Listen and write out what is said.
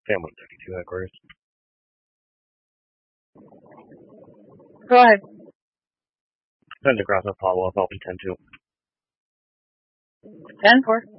Sam 132 headquarters. Go ahead. Send across a follow-up. I'll be 10-2. 10-4.